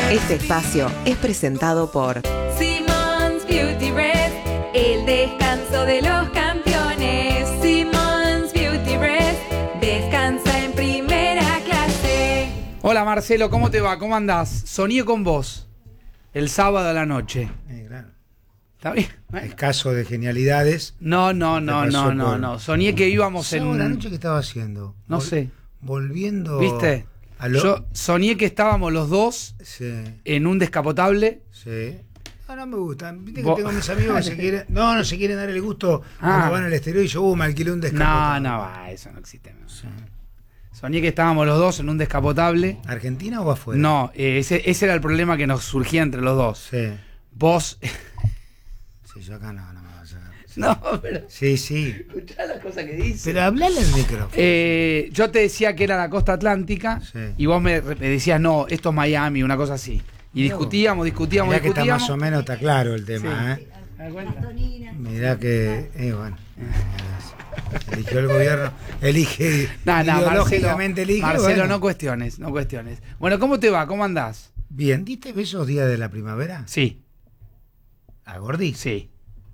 Este espacio es presentado por Simmons Beauty Rest, el descanso de los campeones. Simmons Beauty Rest, descansa en primera clase. Hola Marcelo, ¿cómo te va? ¿Cómo andás? Soñé con vos el sábado a la noche. Claro. ¿Está bien? Escaso de genialidades. No. Soñé que íbamos ¿Sábado a la noche qué estaba haciendo? No sé. Volviendo. ¿Viste? Yo soñé que estábamos los dos en un descapotable. Sí. No me gusta. Viste que tengo mis amigos que se quieren. No se quieren dar el gusto cuando van al exterior y yo me alquilé un descapotable. Eso no existe. Sí. Soñé que estábamos los dos en un descapotable. ¿Argentina o afuera? No, ese era el problema que nos surgía entre los dos. Sí. Vos. Sí, yo acá no me vas a sacar. No, pero. Sí. Escuchá las cosas que dice. Pero hablale al micrófono. Yo te decía que era la costa atlántica y vos me decías, no, esto es Miami, una cosa así. Y discutíamos. Mirá que está más o menos, está claro el tema, sí. ¿Te das cuenta? Mirá que, bueno. Eligió el gobierno, ideológicamente elige. Marcelo, bueno. no cuestiones. Bueno, ¿cómo te va? ¿Cómo andás? Bien, ¿diste besos días de la primavera? Sí. ¿A Gordi? Sí.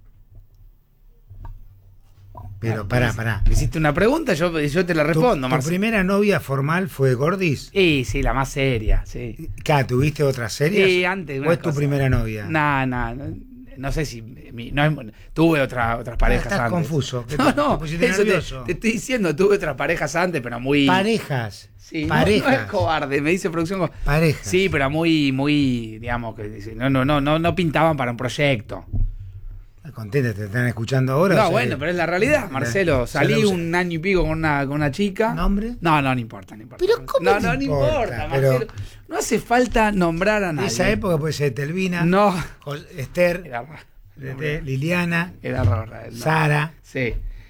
Pero pará. Me hiciste una pregunta, yo te la respondo, ¿Tu primera novia formal fue Gordis? Sí, la más seria, sí. ¿Tuviste otras serias? Sí, antes. ¿O es tu primera novia? No sé si... tuve otras parejas antes. Estás confuso. No, te nervioso. Te estoy diciendo, tuve otras parejas antes, pero muy... ¿Parejas? Sí, parejas. No es cobarde, me dice producción. Parejas. Sí, pero muy, digamos, que no pintaban para un proyecto. Contenta, te están escuchando ahora. No, bueno, pero es la realidad, Marcelo. Salí un año y pico con una chica. ¿Nombre? No importa. Pero ¿cómo no importa, Marcelo. No hace falta nombrar a nadie. De esa época puede ser Telvina, no. Esther, Liliana, era raro, Sara. Sí.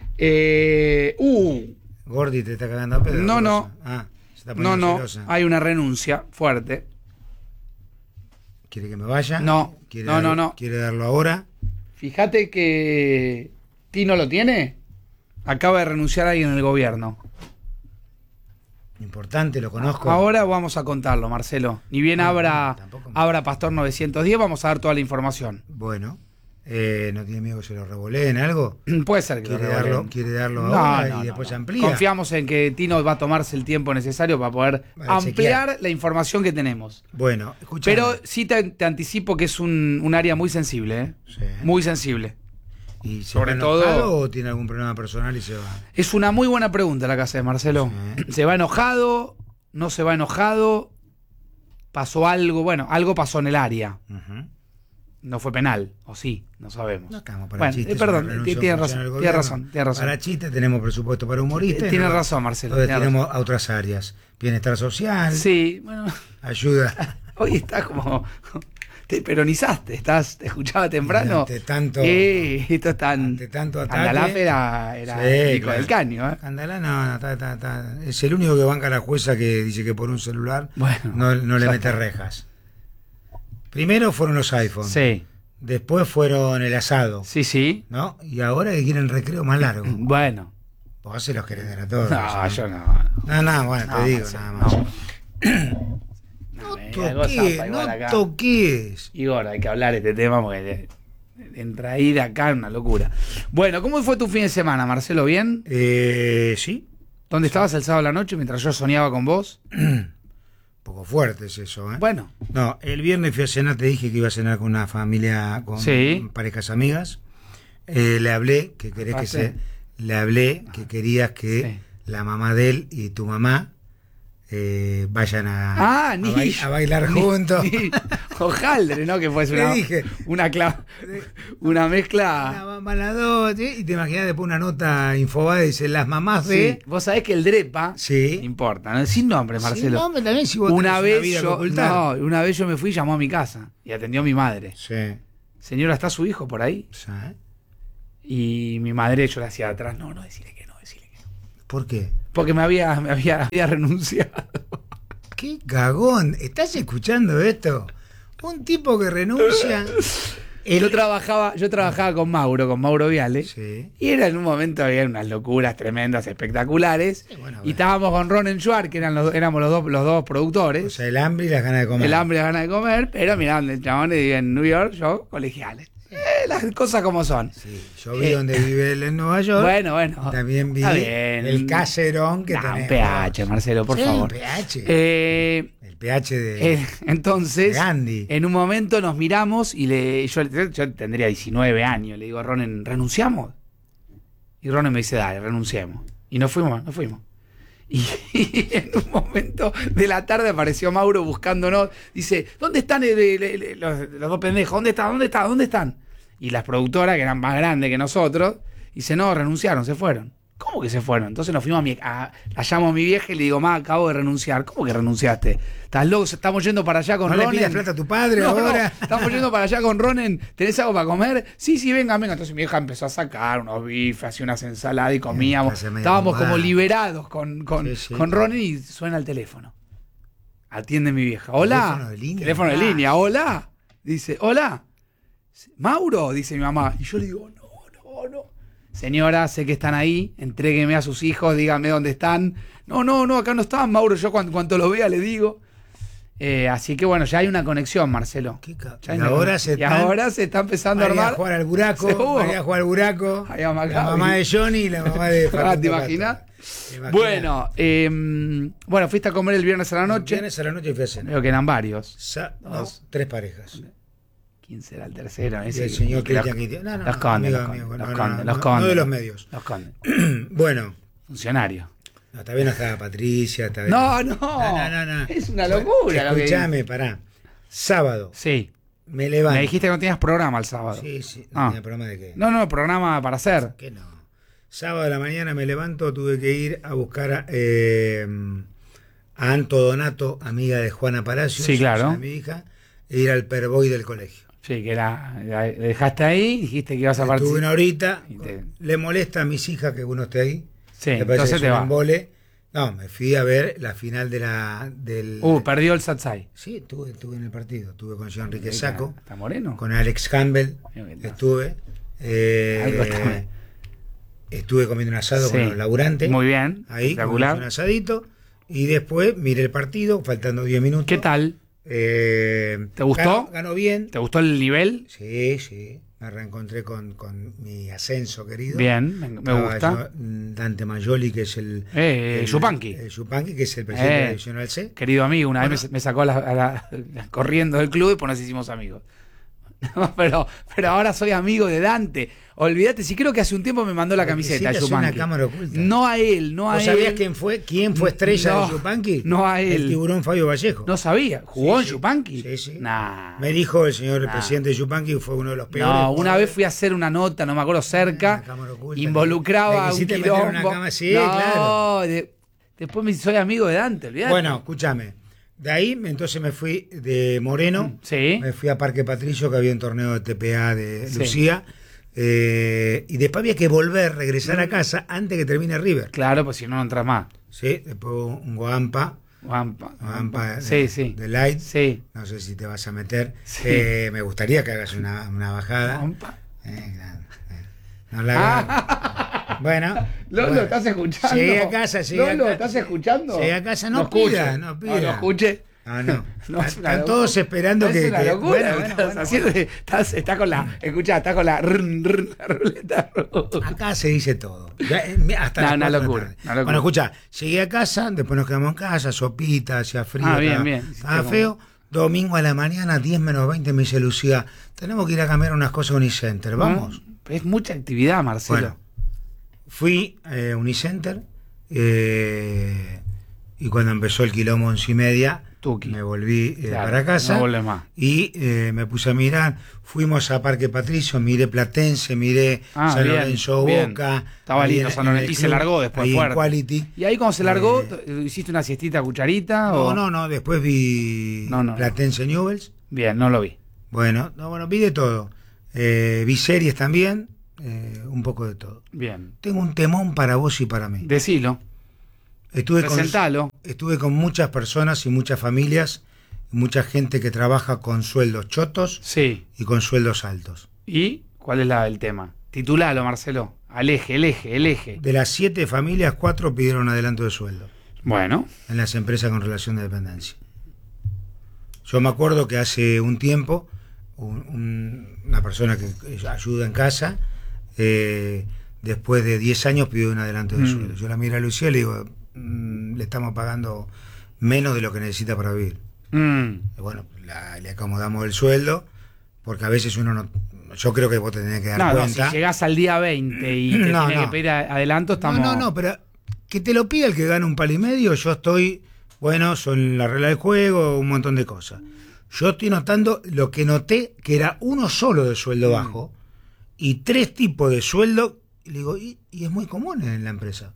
Gordi te está cagando a pedo. No. Se está poniendo celosa. Hay una renuncia fuerte. ¿Quiere que me vaya? No. ¿Quiere darlo ahora? Fíjate que Tino lo tiene. Acaba de renunciar alguien en el gobierno. Importante, lo conozco. Ahora vamos a contarlo, Marcelo. Ni bien abra Pastor 910, vamos a dar toda la información. Bueno, ¿no tiene miedo que se lo revoleen algo? Puede ser que ¿Quiere darlo ahora y después amplía? Confiamos en que Tino va a tomarse el tiempo necesario para poder ampliar la información que tenemos. Bueno, escuchame. Pero sí te anticipo que es un área muy sensible, ¿eh? Sí. Muy sensible. ¿Y se sobre va todo enojado o tiene algún problema personal y se va? Es una muy buena pregunta la que hace Marcelo. Sí. ¿Se va enojado? ¿No se va enojado? ¿Pasó algo? Bueno, algo pasó en el área. No fue penal, o sí, no sabemos. No estamos para chistes. Perdón, tiene razón. Para chistes tenemos presupuesto para humoristas. Tiene razón, Marcelo. Tenemos a otras áreas. Bienestar social. Sí, bueno. Ayuda. Hoy estás como... Te peronizaste, te escuchaba temprano. Ante tanto... esto es tan... Ante tanto ataque. Candalaf era Nico del Caño, ¿eh? Candalaf no, es el único que banca a la jueza que dice que por un celular no le mete rejas. Primero fueron los iPhones. Sí. Después fueron el asado. Sí. ¿No? Y ahora que quieren recreo más largo. Bueno. Vos se los querés dar a todos. No, yo no. Bueno, te digo nada más. No toques. Igor, hay que hablar de este tema porque entra ahí de acá una locura. Bueno, ¿cómo fue tu fin de semana, Marcelo? ¿Bien? Sí. ¿Dónde estabas el sábado a la noche mientras yo soñaba con vos? Poco fuerte es eso, ¿eh? Bueno. No, el viernes fui a cenar, te dije que iba a cenar con una familia, con parejas amigas. Le hablé que querías que la mamá de él y tu mamá vayan a bailar juntos. Hojaldre, ¿no? Que fue una mezcla. Y te imaginas después una nota Infobae, dice las mamás de. Vos sabés que el DREPA importa, ¿no? Sin nombre, Marcelo. Sin nombre también, si vos una vez yo me fui y llamó a mi casa y atendió a mi madre. Sí. Señora, ¿está su hijo por ahí? Sí. Y mi madre, yo le hacía atrás, no, decirle que no. ¿Por qué? Porque me había renunciado. ¡Qué cagón! ¿Estás escuchando esto? Un tipo que renuncia. Yo trabajaba con Mauro Viale, Sí. y era en un momento, había unas locuras tremendas, espectaculares, Bueno, y estábamos con Ron Enchuar, que éramos los dos productores, O sea, el hambre y las ganas de comer. el hambre y las ganas de comer, pero mirá, el chabón vive en New York, yo colegiales. Las cosas como son. Sí, yo vi donde vive él en Nueva York. Bueno. También vi Está bien. el caserón que Nah, tenés. un PH, Marcelo, por Sí, favor. un PH. El PH de entonces, Gandhi. en un momento nos miramos y yo tendría 19 años. Le digo a Ronen, ¿renunciamos? Y Ronen me dice, dale, renunciemos. Y nos fuimos. Y en un momento de la tarde apareció Mauro buscándonos. Dice, ¿dónde están los dos pendejos? ¿Dónde están? Y las productoras, que eran más grandes que nosotros, dice, no, renunciaron, se fueron. ¿Cómo que se fueron? Entonces nos fuimos la llamo a mi vieja y le digo, ma, acabo de renunciar. ¿Cómo que renunciaste? ¿Estás loco? Estamos yendo para allá con Ronen. ¿No le pidas plata a tu padre No, ahora? estamos yendo para allá con Ronen. ¿Tenés algo para comer? Sí, venga. Entonces mi vieja empezó a sacar unos bifes, hacía unas ensaladas y comíamos. Estábamos como liberados con Ronen, y suena el teléfono. Atiende mi vieja. Hola. Teléfono de línea. Hola. Dice, hola. Mauro, dice mi mamá. Y yo le digo, no. Señora, sé que están ahí, entrégueme a sus hijos, dígame dónde están. No, acá no están, Mauro, yo cuando lo vea le digo. Así que bueno, ya hay una conexión, Marcelo. Ahora se está empezando a armar. A jugar al buraco, la mamá de Johnny y la mamá de Facundo. ¿Te imaginas? Bueno, fuiste a comer el viernes a la noche. El viernes a la noche fui a cenar. Veo que eran varios. 3 parejas. ¿Quién será el tercero? El señor Cristian Quintero. Los Condes. No de los medios. Los Condes. Bueno. Funcionario. No, todavía no estaba Patricia. No. No. Es una locura. Escuchame, pará. Sábado. Sí. Me levanto. Me dijiste que no tenías programa el sábado. Sí. ¿No tenía programa de qué? No, programa para hacer. ¿Qué no? Sábado de la mañana me levanto, tuve que ir a buscar a Anto Donato, amiga de Juana Palacios. Sí, claro. O sea, mi hija, e ir al Perboy del colegio. Sí, que le dejaste ahí, dijiste que ibas a participar. Estuve una horita, le molesta a mis hijas que uno esté ahí. Sí, me parece entonces que te es un va. embole. No, me fui a ver la final del... Perdió el Satsai. Sí, estuve en el partido. Estuve con Jean Enrique Sacco. ¿Está moreno? Con Alex Campbell. Estuve. Estuve comiendo un asado con los laburantes. Muy bien. Ahí, comí un asadito. Y después miré el partido, faltando 10 minutos. ¿Qué tal? ¿Te gustó? Ganó bien. ¿Te gustó el nivel? Sí. Me reencontré con mi ascenso querido. Bien, me gusta. Dante Majoli, que es el Yupanqui. El Yupanqui, que es el presidente de la Divisional C. Querido amigo, una vez me sacó corriendo del club y pues nos hicimos amigos. pero ahora soy amigo de Dante. Olvídate, si creo que hace un tiempo me mandó la camiseta de Yupanqui. Una cámara oculta. No a él. ¿Sabías quién fue estrella de Yupanqui? No a él. El tiburón Fabio Vallejo. No sabía. ¿Jugó en Yupanqui? Sí. Nah. Me dijo el señor presidente de Yupanqui, fue uno de los peores. No, una vez fui a hacer una nota, no me acuerdo, cerca. Involucraba a un quilombo. Claro. Después soy amigo de Dante, olvidate. Bueno, escúchame. De ahí, entonces me fui de Moreno. Sí. Me fui a Parque Patricio, que había un torneo de TPA de Lucía. Y después había que regresar a casa antes que termine River. Claro, pues si no entras más. Sí, después un Guampa. Sí. De Light. Sí. No sé si te vas a meter. Sí. Me gustaría que hagas una bajada. Guampa. No la hagas. Bueno. Lolo, ¿estás escuchando? Llegué a casa, Lolo, ¿estás escuchando? Llegué a casa, no pida. No escuche. No. Están todos esperando que... Es una locura. Bueno. Está con la... Escuchá, está con la ruleta. Acá se dice todo. Hasta una locura. Bueno, escuchá, llegué a casa, después nos quedamos en casa, sopita, hacía frío. Bien. Estaba feo. Domingo a la mañana, 10 menos 20, me dice Lucía, tenemos que ir a cambiar unas cosas a Unicenter, ¿vamos? Es mucha actividad, Marcelo. Bueno, fui a Unicenter y cuando empezó el quilombo 11:30, me volví para casa. No volvés más. Y me puse a mirar. Fuimos a Parque Patricio, miré Platense, miré San Lorenzo Boca. Estaba lindo San Lorenzo. Y se largó después fuerte. Quality. Y ahí cuando se largó, ¿hiciste una siestita cucharita? No. Después vi Platense Newells. Bien, no lo vi. Bueno, vi de todo. Vi series también. Un poco de todo. Bien. Tengo un temón para vos y para mí. Decilo. Presentalo. Estuve con muchas personas y muchas familias, mucha gente que trabaja con sueldos chotos Sí. y con sueldos altos. ¿Y cuál es el tema? Titulalo, Marcelo. El eje. De las 7 familias, 4 pidieron adelanto de sueldo Bueno. en las empresas con relación de dependencia. Yo me acuerdo que hace un tiempo una persona que ayuda en casa, después de 10 años pidió un adelanto de sueldo. Yo la miro a Lucía y le digo, le estamos pagando menos de lo que necesita para vivir. Y bueno, le acomodamos el sueldo, porque a veces uno no... Yo creo que vos te tenés que dar cuenta. Si llegás al día 20 y te tenés que pedir adelanto, estamos... No, pero que te lo pida el que gana 1,5 palos, yo estoy... Bueno, son las reglas del juego, un montón de cosas. Yo estoy notando lo que noté, que era uno solo de sueldo bajo y 3 tipos de sueldo. Y le digo, y es muy común en la empresa.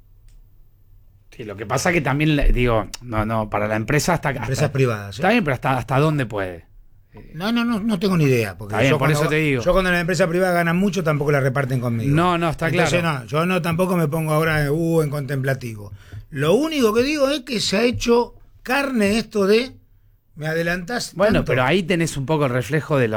Sí, lo que pasa que también, digo, para la empresa empresas privadas. Está bien, pero hasta dónde puede. No tengo ni idea. Porque Está bien, por eso te digo. Yo cuando la empresa privada ganan mucho, tampoco la reparten conmigo. No, está Entonces, claro. Yo tampoco me pongo ahora en contemplativo. Lo único que digo es que se ha hecho carne esto de me adelantás. Bueno, tanto. pero ahí tenés un poco el reflejo de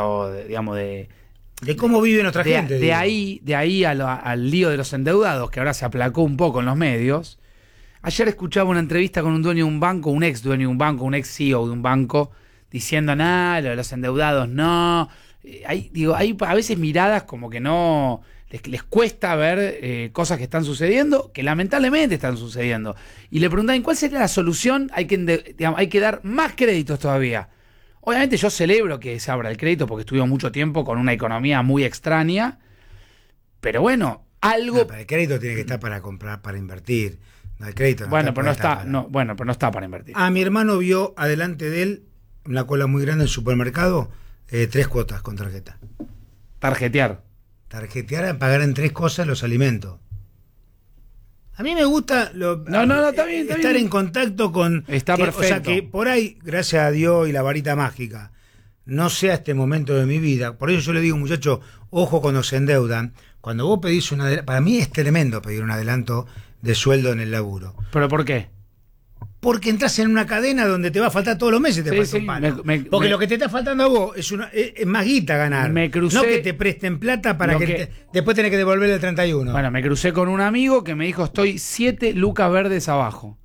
de cómo vive nuestra gente. De ahí al lío de los endeudados, que ahora se aplacó un poco en los medios. Ayer escuchaba una entrevista con un dueño de un banco, un ex dueño de un banco, un ex CEO de un banco, diciendo, nada, lo de los endeudados no. Hay a veces miradas como que no... Les cuesta ver cosas que están sucediendo, que lamentablemente están sucediendo. Y le preguntaban, ¿cuál sería la solución? Hay que dar más créditos todavía. Obviamente yo celebro que se abra el crédito porque estuvimos mucho tiempo con una economía muy extraña. Pero bueno, algo... Pero el crédito tiene que estar para comprar, para invertir. No, el crédito pero no está para invertir. Mi hermano vio adelante de él, una cola muy grande en el supermercado, 3 cuotas con tarjeta. Tarjetear a pagar en 3 cosas los alimentos. A mí me gusta está bien, estar en contacto con... Está perfecto. O sea, que por ahí, gracias a Dios y la varita mágica, no sea este momento de mi vida. Por eso yo le digo, muchachos, ojo cuando se endeudan. Cuando vos pedís un adelanto... Para mí es tremendo pedir un adelanto de sueldo en el laburo. ¿Pero por qué? Porque entras en una cadena donde te va a faltar todos los meses, un palo. Porque lo que te está faltando a vos es más guita ganar. Me crucé, no que te presten plata para después tenés que devolverle el 31. Bueno, me crucé con un amigo que me dijo, estoy 7 lucas verdes abajo.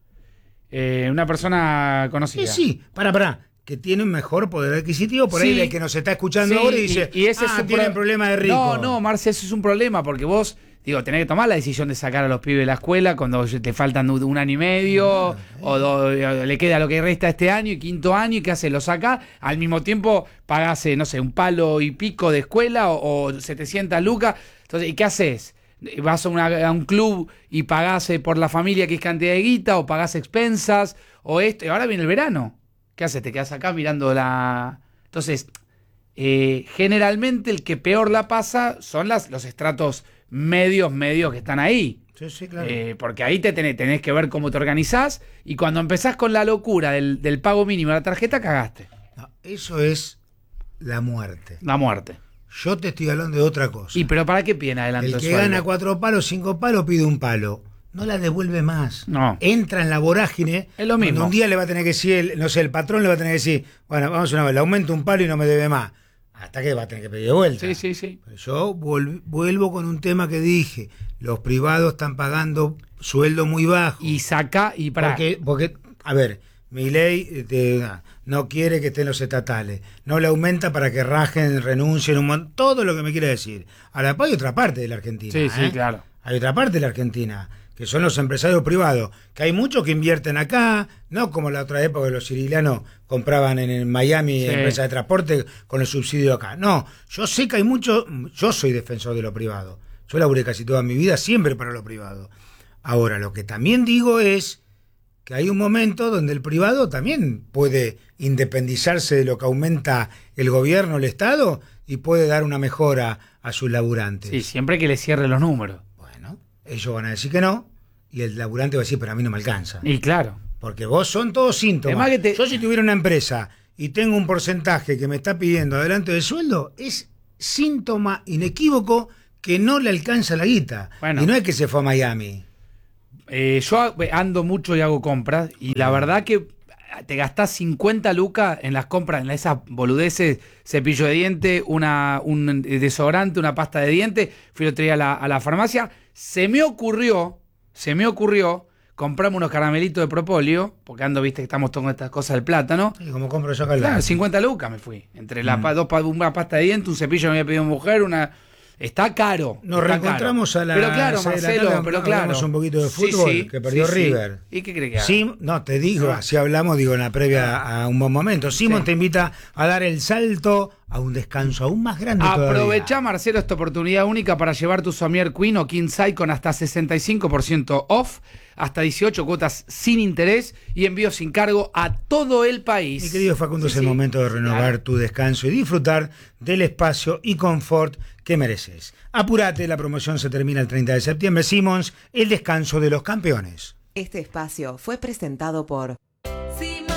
Una persona conocida. Sí, pará. Que tiene un mejor poder adquisitivo, por ahí el que nos está escuchando ahora y dice, ese es tiene un problema de rico. No, Marce, eso es un problema, porque vos... tenés que tomar la decisión de sacar a los pibes de la escuela cuando te faltan 1 año y medio, o le queda lo que resta este año y 5º año, y ¿qué haces? Lo sacás, al mismo tiempo pagás, 1,5 palos de escuela o 700 lucas. Entonces, ¿y qué haces? ¿Vas a un club y pagás por la familia que es cantidad de guita, o pagás expensas, o esto? Y ahora viene el verano. ¿Qué haces? Te quedás acá mirando la... Entonces, generalmente el que peor la pasa son los estratos medios que están ahí. Sí, claro. Porque ahí tenés que ver cómo te organizás, y cuando empezás con la locura del pago mínimo de la tarjeta, cagaste. No, eso es la muerte. La muerte. Yo te estoy hablando de otra cosa. ¿Y pero para qué piden adelanto? El que gana 4 palos, 5 palos, pide 1 palo. No la devuelve más. No. Entra en la vorágine. Es lo mismo. Un día le va a tener que decir, el patrón le va a tener que decir, bueno, vamos una vez, le aumento 1 palo y no me debe más. Hasta que va a tener que pedir de vuelta. Sí. Pero yo vuelvo con un tema que dije. Los privados están pagando sueldo muy bajo. Y saca y para... Porque a ver, mi ley no quiere que estén los estatales. No le aumenta para que rajen, renuncien, todo lo que me quiere decir. Ahora, hay otra parte de la Argentina. Sí, claro. Hay otra parte de la Argentina, que son los empresarios privados, que hay muchos que invierten acá, no como la otra época que los sicilianos compraban en Miami empresas de transporte con el subsidio acá. No, yo sé que hay muchos, yo soy defensor de lo privado. Yo laburé casi toda mi vida siempre para lo privado. Ahora, lo que también digo es que hay un momento donde el privado también puede independizarse de lo que aumenta el gobierno, el Estado, y puede dar una mejora a sus laburantes. Sí, siempre que le cierre los números. Ellos van a decir que no, y el laburante va a decir, pero a mí no me alcanza. Y claro. Porque vos son todos síntomas. Yo si tuviera una empresa y tengo un porcentaje que me está pidiendo adelanto de sueldo, es síntoma inequívoco que no le alcanza la guita. Bueno, y no es que se fue a Miami. Yo ando mucho y hago compras, y la verdad que te gastás 50 lucas en las compras, en esas boludeces, cepillo de diente, un desodorante, una pasta de diente. Fui el otro día a la farmacia. Se me ocurrió comprarme unos caramelitos de propóleo, porque viste que estamos tomando estas cosas del plátano. Y como compro yo acá al Claro, lado. 50 lucas me fui. Entre una pasta de diente, un cepillo que me había pedido mi mujer, Está caro. Nos está reencontramos caro. a la Pero claro, 6 de la Marcelo, tarde, pero claro. hablamos un poquito de fútbol, que perdió River. ¿Y qué crees que haga? Sí, no, te digo, así hablamos, digo, en la previa a un buen momento. Simón te invita a dar el salto a un descanso aún más grande todavía. Aprovechá, Marcelo, esta oportunidad única para llevar tu somier Queen o King Size con hasta 65% off, hasta 18 cuotas sin interés y envío sin cargo a todo el país. Mi querido Facundo, es el momento de renovar tu descanso y disfrutar del espacio y confort que mereces. Apúrate, la promoción se termina el 30 de septiembre. Simons, el descanso de los campeones. Este espacio fue presentado por